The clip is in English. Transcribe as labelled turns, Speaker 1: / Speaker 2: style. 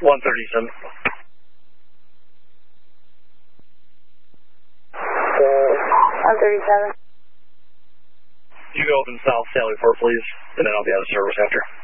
Speaker 1: 137.
Speaker 2: 137.
Speaker 1: You go open south Sally 4, please, and then I'll be out of service after.